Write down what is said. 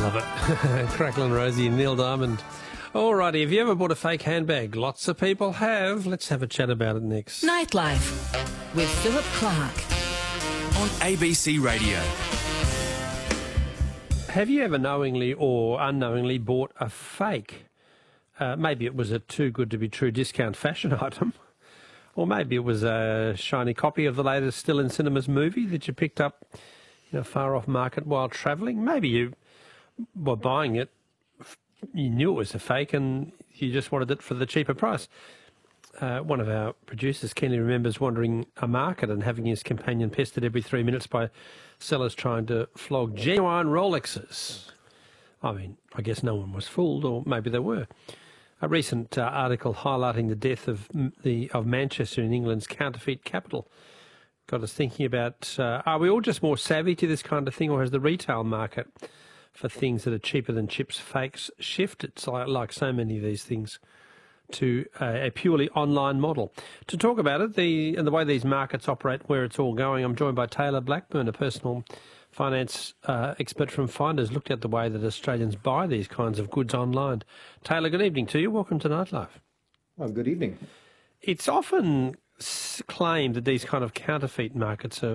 Love it. Cracklin' Rosie and Neil Diamond. Alrighty, have you ever bought a fake handbag? Lots of people have. Let's have a chat about it next. Nightlife with Philip Clark on ABC Radio. Have you ever knowingly or unknowingly bought a fake? Maybe it was a too good to be true discount fashion item. Or maybe it was a shiny copy of the latest still in cinemas movie that you picked up in a far-off market while travelling. Maybe you were buying it, you knew it was a fake and you just wanted it for the cheaper price. One of our producers keenly remembers wandering a market and having his companion pestered every 3 minutes by sellers trying to flog genuine Rolexes. I mean, I guess no one was fooled, or maybe they were. A recent article highlighting the death of Manchester in England's counterfeit capital got us thinking about, are we all just more savvy to this kind of thing, or has the retail market for things that are cheaper than chips fakes shifted, like so many of these things, to a purely online model? To talk about it and the way these markets operate, where it's all going, I'm joined by Taylor Blackburn, a personal finance expert from Finders, looked at the way that Australians buy these kinds of goods online. Taylor, good evening to you. Welcome to Nightlife. Oh, good evening. It's often claimed that these kind of counterfeit markets are